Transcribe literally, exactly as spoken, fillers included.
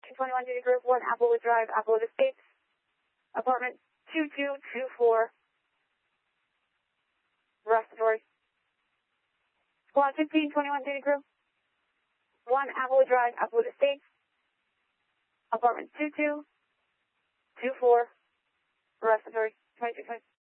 twenty-one Duty Group, one Applewood Drive, Applewood Estates, apartment two two two four, respiratory. Squad fifteen twenty-one Duty Group, one Applewood Drive, Applewood Estates, apartment two two two four, respiratory, twenty-two twenty.